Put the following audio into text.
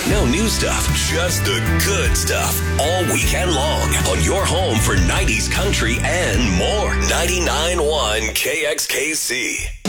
No new stuff, just the good stuff. All weekend long on your home for 90s country and more. 99.1 KXKC.